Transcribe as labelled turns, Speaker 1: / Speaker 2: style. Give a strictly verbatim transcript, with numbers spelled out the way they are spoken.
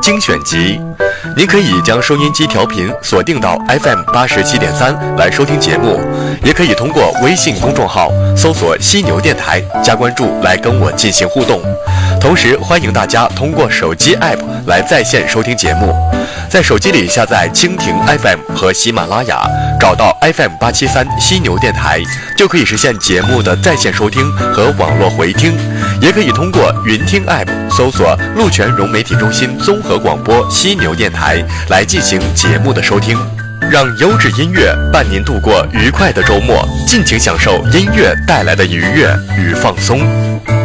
Speaker 1: 精选集。您可以将收音机调频锁定到 F M 八十七点三来收听节目，也可以通过微信公众号搜索犀牛电台加关注来跟我进行互动。同时欢迎大家通过手机 App 来在线收听节目，在手机里下载蜻蜓 F M 和喜马拉雅，找到 F M 八七三犀牛电台，就可以实现节目的在线收听和网络回听。也可以通过云听 App 搜索鹿泉融媒体中心综合广播犀牛电台来进行节目的收听。让优质音乐伴您度过愉快的周末，尽情享受音乐带来的愉悦与放松。